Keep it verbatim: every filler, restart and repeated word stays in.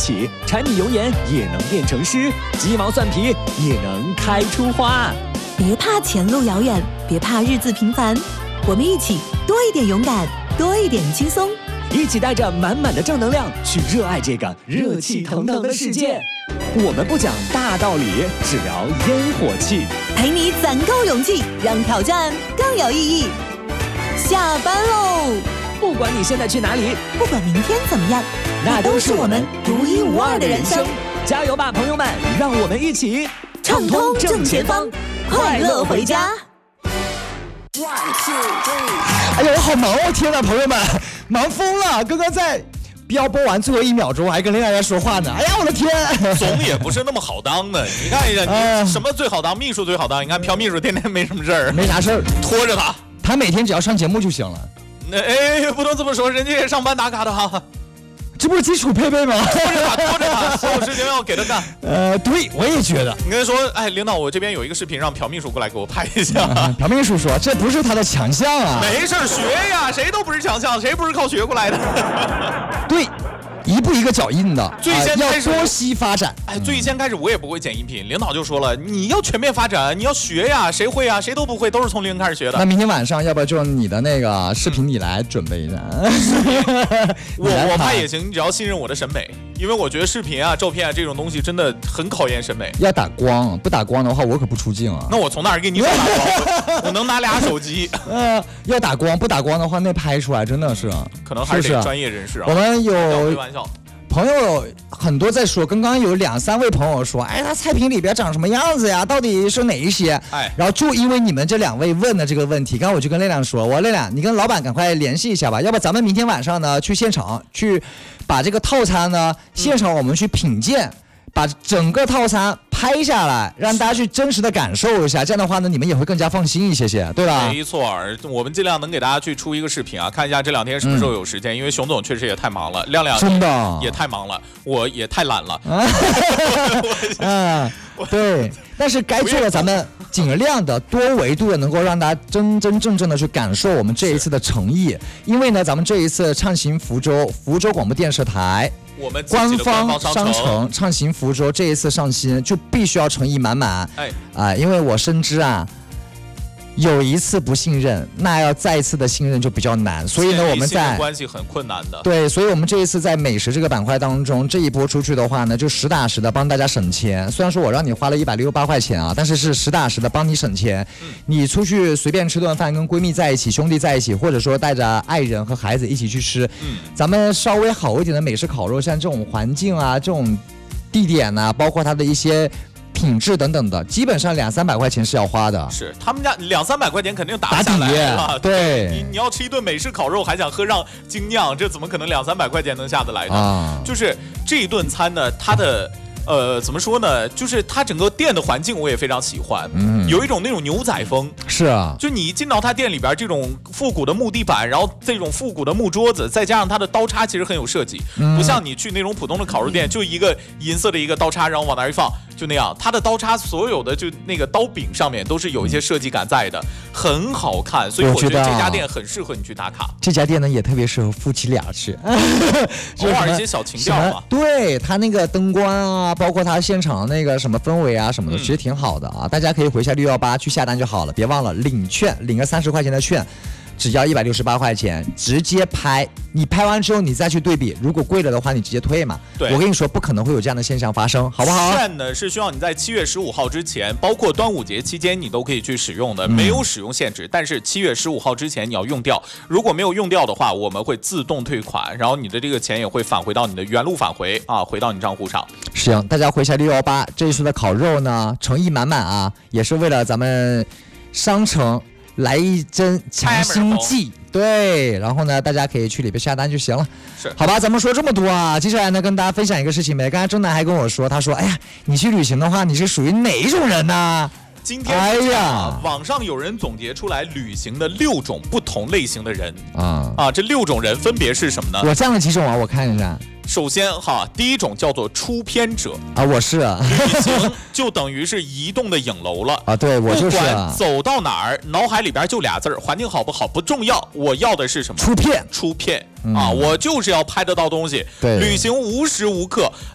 起，柴米油盐也能变成诗，鸡毛蒜皮也能开出花。 别怕前路遥远，别怕日子平凡，我们一起多一点勇敢，多一点轻松， 一起带着满满的正能量去热爱这个热气腾腾的世界。我们不讲大道理，只聊烟火气， 陪你攒够勇气，让挑战更有意义。下班喽！ 不管你现在去哪里， 不管明天怎么样， 那都是我们独一无二的人生。加油吧，朋友们！让我们一起畅通正前方，快乐回家。 哎呀，我好忙哦！天哪，朋友们，忙疯了！刚刚在标播完最后一秒钟，我还跟另外人说话呢。哎呀，我的天！ 总也不是那么好当的。你看一下，你什么最好当？秘书最好当。你看朴秘书天天没什么事儿， 没啥事儿， 拖着他， 他每天只要上节目就行了。 那哎，不能这么说，人家也上班打卡的哈。 这不是基础配备吗？ 拖着他，拖着他，所有事情要给他干。 呃，对，我也觉得。 你跟他说，哎，领导，我这边有一个视频，让朴秘书过来给我拍一下。 嗯、朴秘书说，这不是他的强项啊。 没事，学呀，谁都不是强项，谁不是靠学过来的？ 对。一步一个脚印的， 最先开始、 呃、要多西发展。 哎，最先开始我也不会剪音频，领导就说了，你要全面发展，你要学呀，谁会呀？谁都不会，都是从零开始学的。 那明天晚上要不要就你的那个视频你来准备一下？ 我我拍也行，你只要信任我的审美，因为我觉得视频啊、照片啊这种东西真的很考验审美。 要打光，不打光的话我可不出镜啊。 那我从哪儿给你打光？我能拿俩手机。 呃，要打光，不打光的话那拍出来真的是， 可能还是得专业人士啊。 我们有开玩笑。 朋友很多在说，刚刚有两三位朋友说，哎，他菜品里边长什么样子呀？到底是哪一些？哎，然后就因为你们这两位问的这个问题，刚刚我就跟亮亮说，我说亮亮，你跟老板赶快联系一下吧，要不咱们明天晚上呢去现场去把这个套餐呢现场我们去品鉴。把整个套餐拍下来，让大家去真实的感受一下，这样的话呢，你们也会更加放心一些些，对吧？ 没错，我们尽量能给大家去出一个视频啊，看一下这两天什么时候有时间，嗯、因为熊总确实也太忙了，亮亮真的也太忙了，我也太懒了。 嗯，对，但是该做的咱们尽量的多维度的能够让大家真真正正的去感受我们这一次的诚意，因为呢，咱们这一次畅行福州福州广播电视台。 我们官方商城畅行福州这一次上新就必须要诚意满满，哎啊、呃，因为我深知啊，有一次不信任，那要再一次的信任就比较难，所以呢，我们在关系很困难的。 对，所以我们这一次在美食这个板块当中，这一波出去的话呢，就实打实的帮大家省钱。虽然说我让你花了一百六十八块钱啊，但是是实打实的帮你省钱。嗯、你出去随便吃顿饭，跟闺蜜在一起、兄弟在一起，或者说带着爱人和孩子一起去吃，嗯、咱们稍微好一点的美式烤肉，像这种环境啊、这种地点呐、啊，包括它的一些。品质等等的，基本上两三百块钱是要花的。 是他们家两三百块钱肯定打下来了。 对， 你你要吃一顿美式烤肉，还想喝上精酿，这怎么可能两三百块钱能下得来呢？啊、就是这一顿餐呢，它的。呃，怎么说呢？就是它整个店的环境我也非常喜欢，嗯，有一种那种牛仔风。 是啊， 就你一进到它店里边，这种复古的木地板，然后这种复古的木桌子，再加上它的刀叉，其实很有设计，嗯、不像你去那种普通的烤肉店，就一个银色的一个刀叉，然后往那儿一放，就那样。它的刀叉所有的就那个刀柄上面都是有一些设计感在的，很好看。所以我觉得这家店很适合你去打卡。 这家店呢也特别适合夫妻俩去， 偶尔一些小情调嘛。 对，它那个灯光啊。包括它现场那个什么氛围啊什么的，其实挺好的啊！大家可以回下六一八去下单就好了，别忘了领券，领个三十块钱的券，只要一百六十八块钱，直接拍。你拍完之后你再去对比，如果贵了的话你直接退嘛。对，我跟你说不可能会有这样的现象发生，好不好？ 券呢是需要你在七月十五号之前，包括端午节期间你都可以去使用的，没有使用限制。嗯、但是七月十五号之前你要用掉，如果没有用掉的话，我们会自动退款，然后你的这个钱也会返回到你的原路返回啊，回到你账户上。 行，大家回下六一八，这一次的烤肉呢，诚意满满啊，也是为了咱们商城来一针强心剂。对，然后呢，大家可以去里边下单就行了。是，好吧，咱们说这么多啊，接下来呢，跟大家分享一个事情呗。刚才郑楠还跟我说，他说，哎呀，你去旅行的话，你是属于哪一种人呢？ 今天哎呀，网上有人总结出来旅行的六种不同类型的人啊啊，这六种人分别是什么呢？ 我占了几种啊？我看一下。 首先哈，第一种叫做出偏者啊，我是啊， 旅行就等于是移动的影楼了啊，对我就是、啊， 不管走到哪儿，脑海里边就俩字儿，环境好不好不重要，我要的是什么？ 出片， 出片、嗯、啊，我就是要拍得到东西。对，旅行无时无刻